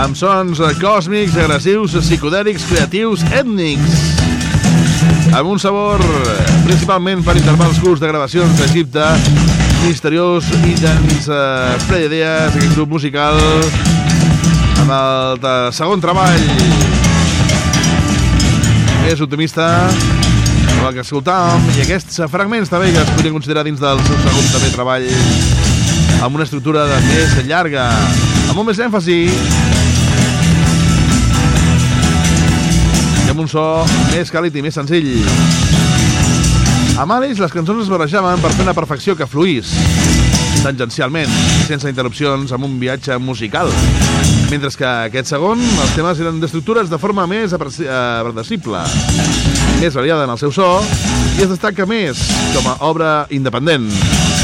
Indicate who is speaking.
Speaker 1: amb sons còsmics, agressius, psicodèlics, creatius, ètnics, amb un sabor principalment per intervals curts de gravacions d'Egipte, misteriós i dens preidees, aquest grup musical amb el segon treball més optimista amb el que escoltàvem, i aquests fragments també que es podrien considerar dins del seu segon també treball amb una estructura més llarga, amb molt més èmfasi i amb un so més càlid i més senzill. Amb Alice les cançons es barrejaven per fer una perfecció que fluís tangencialment, sense interrupcions, amb un viatge musical, mentre que aquest segon, els temes eren d'estructures de forma més predecible, més variada en el seu so, i es destaca més com a obra independent.